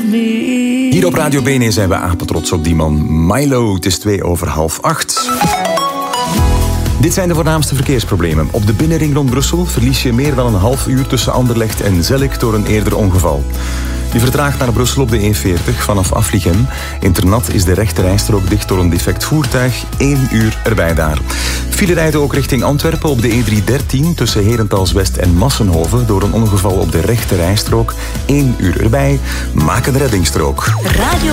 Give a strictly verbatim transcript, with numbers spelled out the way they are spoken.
me. Hier op Radio B N E zijn we apetrots op die man. Milo, het is twee over half acht. Dit zijn de voornaamste verkeersproblemen. Op de binnenring rond Brussel verlies je meer dan een half uur tussen Anderlecht en Zellik door een eerder ongeval. Je vertraagt naar Brussel op de E veertig vanaf Aflichem. In Ternat is de rechte rijstrook dicht door een defect voertuig. Eén uur erbij daar. File rijden ook richting Antwerpen op de E driehonderddertien tussen Herentals-West en Massenhoven door een ongeval op de rechte rijstrook. Eén uur erbij. Maak een reddingsstrook. Radio